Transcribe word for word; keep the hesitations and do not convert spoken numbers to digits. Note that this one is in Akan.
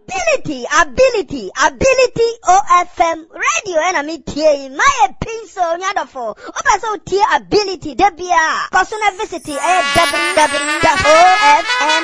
ability, ability, ability O F M radio and a metie my pinso nyadofo. Opa so tie ability debia. Kosuna visit e w w w dot o f m